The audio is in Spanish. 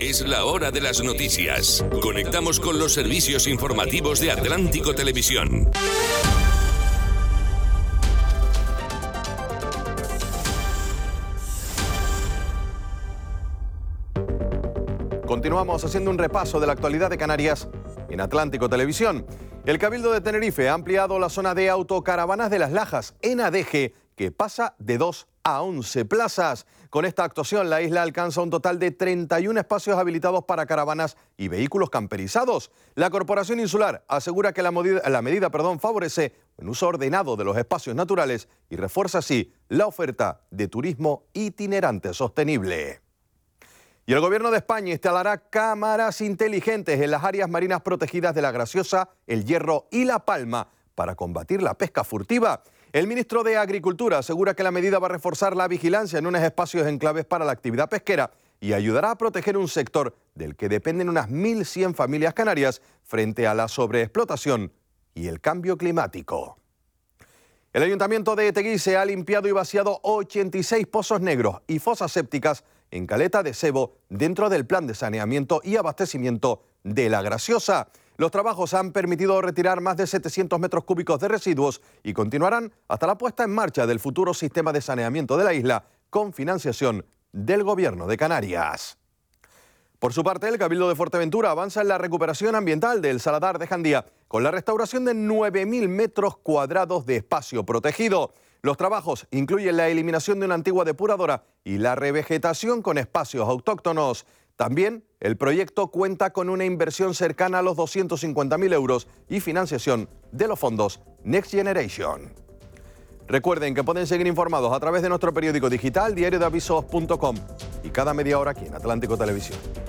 Es la hora de las noticias. Conectamos con los servicios informativos de Atlántico Televisión. Continuamos haciendo un repaso de la actualidad de Canarias en Atlántico Televisión. El Cabildo de Tenerife ha ampliado la zona de autocaravanas de Las Lajas en Adeje, que pasa de 2 a 11 plazas. Con esta actuación, la isla alcanza un total de 31 espacios habilitados para caravanas y vehículos camperizados. La Corporación Insular asegura que la medida favorece un uso ordenado de los espacios naturales y refuerza así la oferta de turismo itinerante sostenible. Y el Gobierno de España instalará cámaras inteligentes en las áreas marinas protegidas de La Graciosa, El Hierro y La Palma para combatir la pesca furtiva. El ministro de Agricultura asegura que la medida va a reforzar la vigilancia en unos espacios enclaves para la actividad pesquera y ayudará a proteger un sector del que dependen unas 1.100 familias canarias frente a la sobreexplotación y el cambio climático. El Ayuntamiento de Teguise ha limpiado y vaciado 86 pozos negros y fosas sépticas en Caleta de Sebo dentro del plan de saneamiento y abastecimiento de La Graciosa. Los trabajos han permitido retirar más de 700 metros cúbicos de residuos y continuarán hasta la puesta en marcha del futuro sistema de saneamiento de la isla con financiación del Gobierno de Canarias. Por su parte, el Cabildo de Fuerteventura avanza en la recuperación ambiental del Saladar de Jandía con la restauración de 9.000 metros cuadrados de espacio protegido. Los trabajos incluyen la eliminación de una antigua depuradora y la revegetación con espacios autóctonos. También el proyecto cuenta con una inversión cercana a los 250.000 euros y financiación de los fondos Next Generation. Recuerden que pueden seguir informados a través de nuestro periódico digital diariodeavisos.com y cada media hora aquí en Atlántico Televisión.